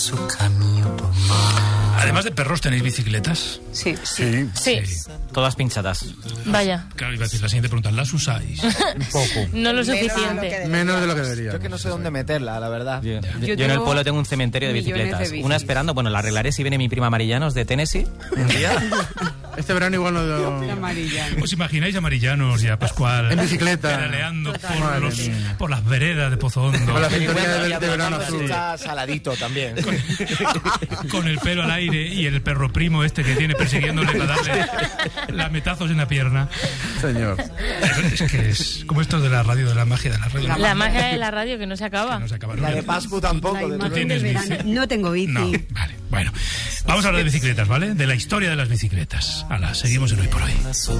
Además de perros, ¿tenéis bicicletas? Sí. Todas pinchadas. Vaya. Claro, iba a decir la siguiente pregunta. ¿Las usáis? Un poco. No lo suficiente. Menos de lo que debería. Yo que no sé dónde meterla, la verdad. Yo en el pueblo tengo un cementerio de bicicletas. Una esperando, bueno, la arreglaré si viene mi prima Marillanos de Tennessee un día. Este verano igual no... ¿Os imagináis a Marillanos y a Pascual en bicicleta pedaleando por las veredas de Pozo Hondo? Con la sintonía de verano azul. Está saladito también. Con el pelo al aire y el perro primo este que tiene persiguiéndole para darle lametazos en la pierna. Señor. Es que es como esto de la radio, de la magia de la radio. La magia de la radio que no se acaba. Que no se acaba. La de Pascu tampoco. ¿Tú tienes bici? No tengo bici. No, vale. Bueno, vamos a hablar de bicicletas, ¿vale? De la historia de las bicicletas. Seguimos en Hoy por Hoy.